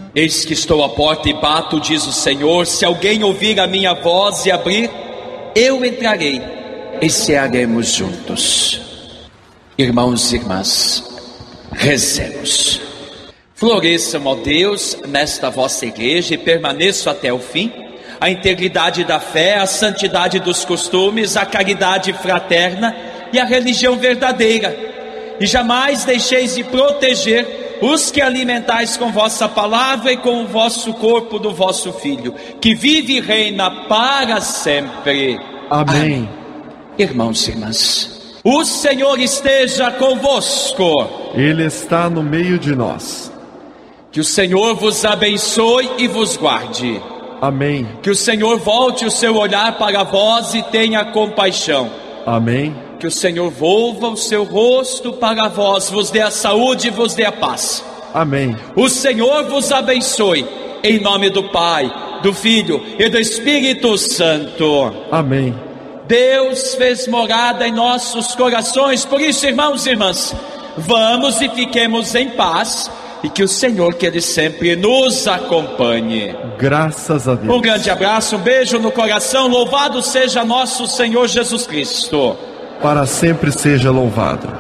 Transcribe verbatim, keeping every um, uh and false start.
Eis que estou à porta e bato, diz o Senhor. Se alguém ouvir a minha voz e abrir, eu entrarei e cearemos juntos. Irmãos e irmãs, rezemos. Floresçam, ó Deus, nesta vossa igreja e permaneçam até o fim a integridade da fé, a santidade dos costumes, a caridade fraterna e a religião verdadeira. E jamais deixeis de proteger os que alimentais com vossa palavra e com o vosso corpo do vosso Filho, que vive e reina para sempre. Amém. Amém. Irmãos e irmãs, o Senhor esteja convosco. Ele está no meio de nós. Que o Senhor vos abençoe e vos guarde. Amém. Que o Senhor volte o seu olhar para vós e tenha compaixão. Amém. Que o Senhor volva o seu rosto para vós, vos dê a saúde e vos dê a paz. Amém. O Senhor vos abençoe, em nome do Pai, do Filho e do Espírito Santo. Amém. Deus fez morada em nossos corações, por isso, irmãos e irmãs, vamos e fiquemos em paz, e que o Senhor, que Ele sempre nos acompanhe. Graças a Deus. Um grande abraço, um beijo no coração, louvado seja nosso Senhor Jesus Cristo. Para sempre seja louvado.